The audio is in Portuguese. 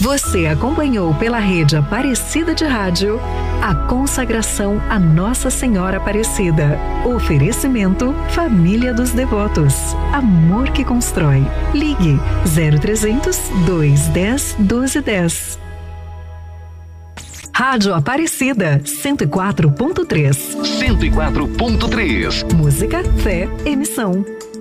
Você acompanhou pela rede Aparecida de Rádio a consagração a Nossa Senhora Aparecida. Oferecimento Família dos Devotos. Amor que constrói. Ligue 0300 210 1210. Rádio Aparecida 104.3. 104.3. Música, fé, emissão.